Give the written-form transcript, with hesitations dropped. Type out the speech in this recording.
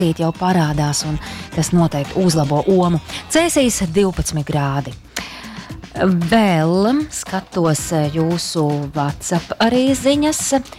jau parādās, un tas noteikti uzlabo omu. Cēsīs 12 grādi. Vēl skatos jūsu WhatsApp arī ziņas.